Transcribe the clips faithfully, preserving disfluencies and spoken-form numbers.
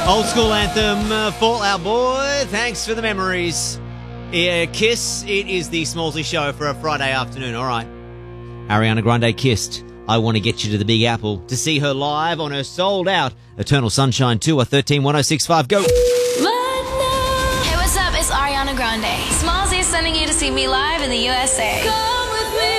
Old school anthem, uh, Fall Out Boy. Thanks for the memories. Yeah, Kiss, it is the Smallsy Show for a Friday afternoon. All right. Ariana Grande kissed I Want to Get You to the Big Apple to see her live on her sold-out Eternal Sunshine Tour. thirteen one oh six five, go. Hey, what's up? It's Ariana Grande. Smallsy is sending you to see me live in the U S A. Come with me.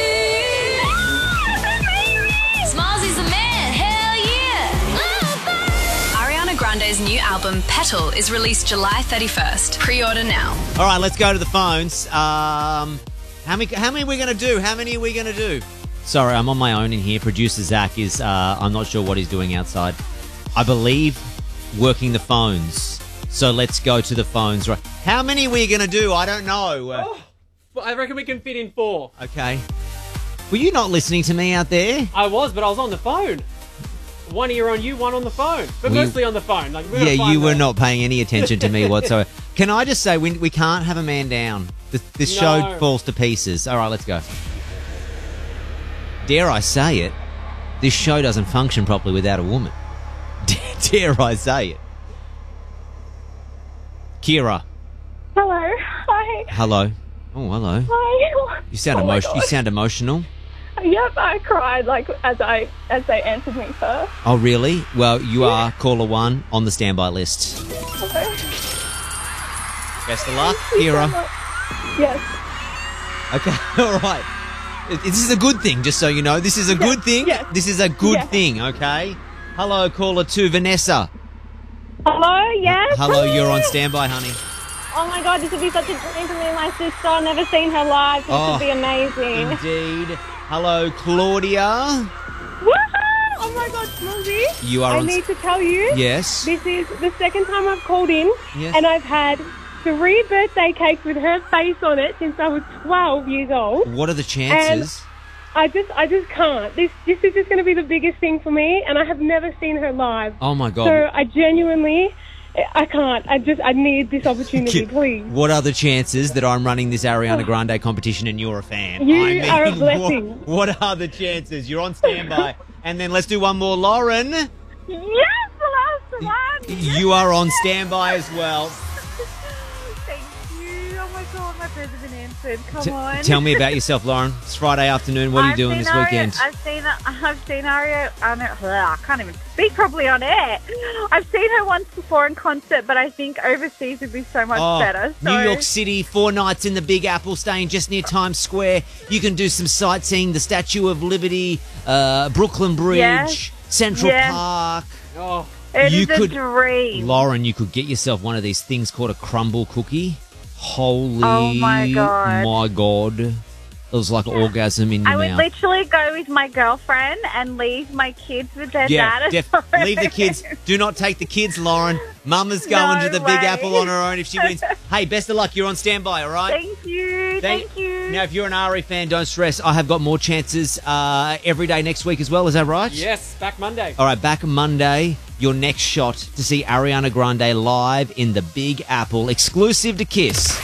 Smallsy's the man. Hell yeah. Ariana Grande's new album, Petal, is released July thirty-first. Pre-order now. All right, let's go to the phones. Um, how many, how many are we going to do? How many are we going to do? Sorry, I'm on my own in here. Producer Zach is, uh, I'm not sure what he's doing outside. I believe working the phones. So let's go to the phones. Right. How many are we going to do? I don't know. Oh, I reckon we can fit in four. Okay. Were you not listening to me out there? I was, but I was on the phone. One ear on you, one on the phone. But Were you- mostly on the phone. Like, we're Yeah, gonna find you were the- not paying any attention to me whatsoever. Can I just say, we, we can't have a man down. This, this show No. falls to pieces. All right, let's go. Dare I say it, this show doesn't function properly without a woman. Dare I say it. Kira. Hello. Hi. Hello. Oh, hello. Hi. You sound Oh my emotional. You God. sound emotional. Yep, I cried like as I as they answered me first. Oh, really? Well, you are caller one on the standby list. Okay. Best of luck, Thank you so Kira. much. Yes. Okay, all right. It- This is a good thing, just so you know. This is a good thing. yes. This is a good Yes. thing, okay? Hello, caller two, Vanessa. Hello. Yes. Hello, you're on standby, honey. Oh my God, this would be such a dream for me and my sister. I've never seen her live. This Oh, would be amazing. Indeed. Hello, Claudia. Woohoo! Oh my God, Smallsy. You are I on... need to tell you. Yes. This is the second time I've called in, Yes. and I've had three birthday cakes with her face on it since I was twelve years old. What are the chances? I just, I just can't. This, this is just going to be the biggest thing for me, and I have never seen her live. Oh, my God. So I genuinely, I can't. I just, I need this opportunity, Ki- please. What are the chances that I'm running this Ariana Grande competition and you're a fan? You I mean, are a blessing. What, what are the chances? You're on standby. And then let's do one more. Lauren, Yes, the last one. you are on standby as well. Thank you. Oh my God, my prayers have been answered. Come T- on. tell me about yourself, Lauren. It's Friday afternoon. What are you I've doing seen this Aria- weekend? I've seen I've seen Aria. On it, I can't even speak properly on air. I've seen her once before in concert, but I think overseas would be so much Oh, better. So, New York City, four nights in the Big Apple, staying just near Times Square. You can do some sightseeing, the Statue of Liberty, uh, Brooklyn Bridge, Yes. Central Yes. Park. Oh, it you is could- a dream. Lauren, you could get yourself one of these things called a crumble cookie. Holy Oh, my God. my God. It was like an orgasm in your I would mouth. literally go with my girlfriend and leave my kids with their Yeah, dad. def- leave the kids. Do not take the kids, Lauren. Mama's going No to the Big way. Apple on her own if she wins. Hey, best of luck. You're on standby, all right? Thank you. Thank, you. Now, if you're an Ari fan, don't stress. I have got more chances uh, every day next week as well. Is that right? yes, back Monday. All right, back Monday, your next shot to see Ariana Grande live in the Big Apple, exclusive to Kiss.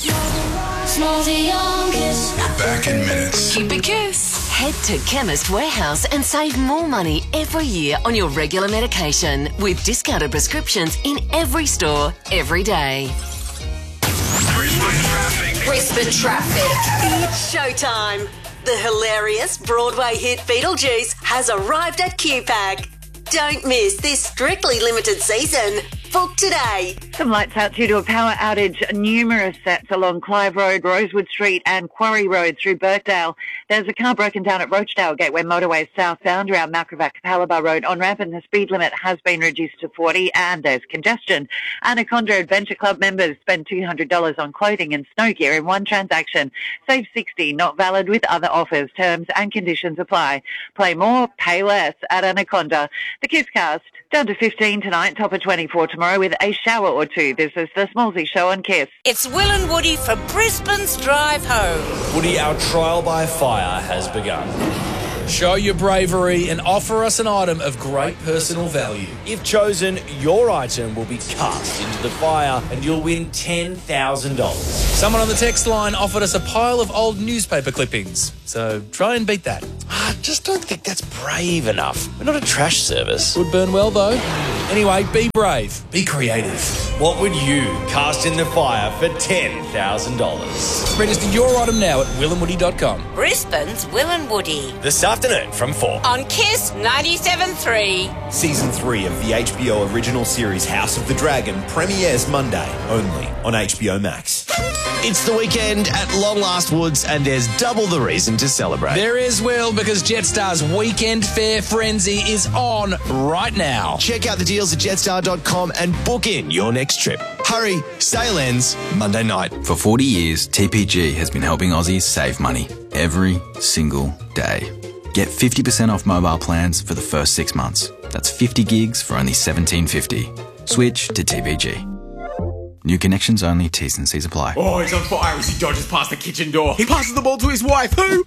Smallsy on Kiss. We're back in minutes. Keep it Kiss. Head to Chemist Warehouse and save more money every year on your regular medication with discounted prescriptions in every store, every day. Brisbane traffic. Brisbane traffic. It's showtime. The hilarious Broadway hit Beetlejuice has arrived at Q Pack. Don't miss this strictly limited season. Book today. Some lights out due to a power outage. Numerous sets along Clive Road, Rosewood Street and Quarry Road through Birkdale. There's a car broken down at Rochdale Gateway Motorway southbound around Malcravac Palabar Road on ramp, and the speed limit has been reduced to forty, and there's congestion. Anaconda Adventure Club members spend two hundred dollars on clothing and snow gear in one transaction. Save sixty dollars, not valid with other offers. Terms and conditions apply. Play more, pay less at Anaconda. The Kisscast, down to fifteen tonight, top of twenty-four tomorrow with a shower or two. This is the Smallsy Show on Kiss. It's Will and Woody for Brisbane's Drive Home. Woody, our trial by fire has begun. Show your bravery and offer us an item of great personal value. If chosen, your item will be cast into the fire and you'll win ten thousand dollars. Someone on the text line offered us a pile of old newspaper clippings, so try and beat that. I just don't think that's brave enough. We're not a trash service. Would burn well, though. Anyway, be brave, be creative. What would you cast in the fire for ten thousand dollars? Register your item now at will and woody dot com. Brisbane's Will and Woody. This afternoon from four. On Kiss ninety-seven point three. Season three of the H B O original series House of the Dragon premieres Monday, only on H B O Max. It's the weekend at Long Last Woods, and there's double the reason to celebrate. There is, Will, because Jetstar's Weekend Fair Frenzy is on right now. Check out the deals at jetstar dot com and book in your next trip. Hurry, sale ends Monday night. For forty years, T P G has been helping Aussies save money every single day. Get fifty percent off mobile plans for the first six months. That's fifty gigs for only seventeen fifty. Switch to T P G. New connections only, T's and C's apply. Oh, he's on fire as he dodges past the kitchen door. He passes the ball to his wife, who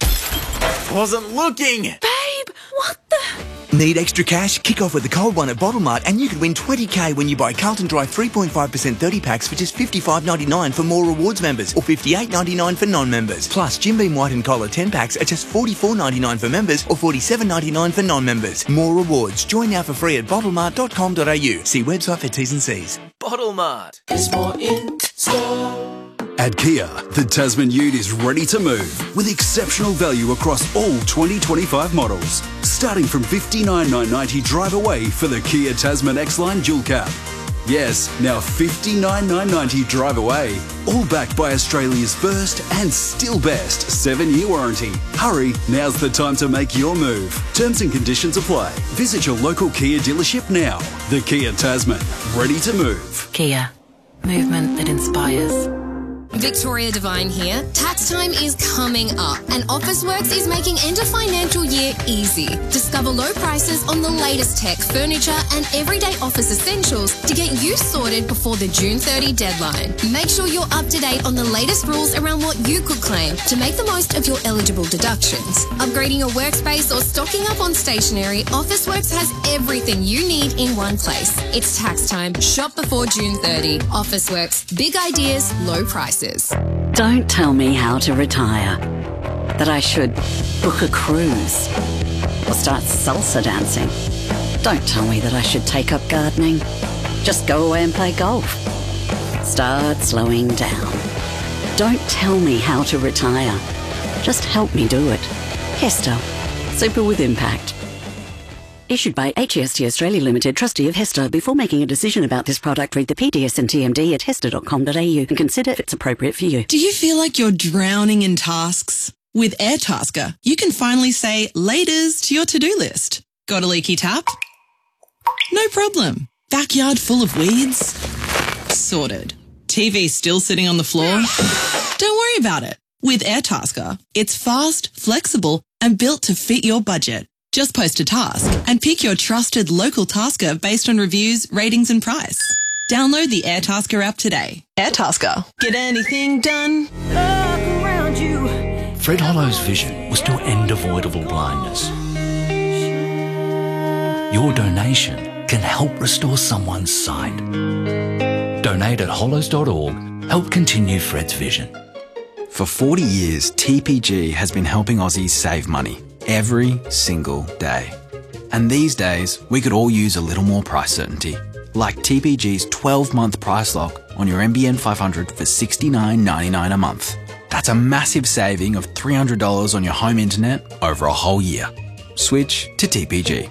wasn't looking. Babe, what the... Need extra cash? Kick off with the cold one at Bottle Mart and you could win twenty K when you buy Carlton Dry three point five percent thirty packs for just fifty-five ninety-nine for More Rewards members or fifty-eight ninety-nine for non-members. Plus, Jim Beam White and Collar ten packs are just forty-four ninety-nine for members or forty-seven ninety-nine for non-members. More Rewards. Join now for free at bottle mart dot com dot a u. See website for T's and C's. Bottle Mart. There's more in store. At Kia, the Tasman Ute is ready to move with exceptional value across all twenty twenty-five models. Starting from fifty-nine thousand nine hundred ninety drive away for the Kia Tasman X-Line Dual Cab. Yes, now fifty-nine thousand nine hundred ninety drive away. All backed by Australia's first and still best seven-year warranty. Hurry, now's the time to make your move. Terms and conditions apply. Visit your local Kia dealership now. The Kia Tasman, ready to move. Kia, movement that inspires. Victoria Devine here. Tax time is coming up and Officeworks is making end of financial year easy. Discover low prices on the latest tech, furniture and everyday office essentials to get you sorted before the June thirtieth deadline. Make sure you're up to date on the latest rules around what you could claim to make the most of your eligible deductions. Upgrading your workspace or stocking up on stationery, Officeworks has everything you need in one place. It's tax time. Shop before June thirtieth. Officeworks. Big ideas, low prices. Don't tell me how to retire. That I should book a cruise or start salsa dancing. Don't tell me that I should take up gardening. Just go away and play golf. Start slowing down. Don't tell me how to retire. Just help me do it. Hester. Super with impact. Issued by H E S T Australia Limited, trustee of Hester. Before making a decision about this product, read the P D S and T M D at hester dot com dot a u and consider if it's appropriate for you. Do you feel like you're drowning in tasks? With AirTasker, you can finally say laters to your to-do list. Got a leaky tap? No problem. Backyard full of weeds? Sorted. T V still sitting on the floor? Don't worry about it. With AirTasker, it's fast, flexible, and built to fit your budget. Just post a task and pick your trusted local tasker based on reviews, ratings and price. Download the AirTasker app today. AirTasker. Get anything done? Look around you. Fred Hollow's vision was to end avoidable blindness. Your donation can help restore someone's sight. Donate at hollows dot org. Help continue Fred's vision. For forty years, T P G has been helping Aussies save money every single day. And these days, we could all use a little more price certainty. Like T P G's twelve-month price lock on your N B N five hundred for sixty-nine ninety-nine a month. That's a massive saving of three hundred dollars on your home internet over a whole year. Switch to T P G.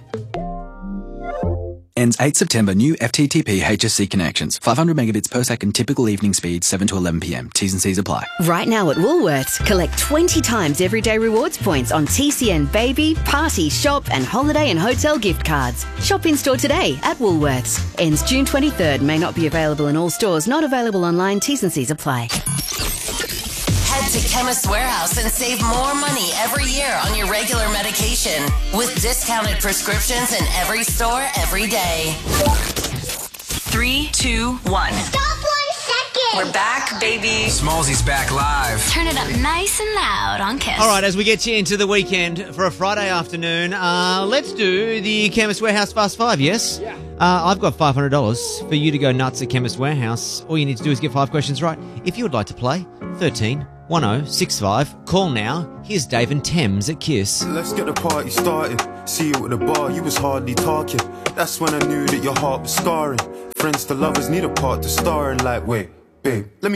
Ends eighth September. New F T T P H S C connections. five hundred megabits per second. Typical evening speed seven to eleven p m. T's and C's apply. Right now at Woolworths, collect twenty times everyday rewards points on T C N baby, party, shop and holiday and hotel gift cards. Shop in store today at Woolworths. Ends June twenty-third. May not be available in all stores. Not available online. T's and C's apply. Head to Chemist Warehouse and save more money every year on your regular medication with discounted prescriptions in every store every day. Three, two, one. Stop one second. We're back, baby. Smallsy's back live. Turn it up nice and loud on Kiss. All right, as we get you into the weekend for a Friday afternoon, uh, let's do the Chemist Warehouse Fast Five, yes? Yeah. Uh, I've got five hundred dollars for you to go nuts at Chemist Warehouse. All you need to do is get five questions right. If you would like to play, thirteen one oh six five. Call now. Here's Dave and Thames at Kiss. Let's get the party started. See you at the bar, you was hardly talking. That's when I knew that your heart was scarring. Friends to lovers need a part to star in. Like, wait, babe, let me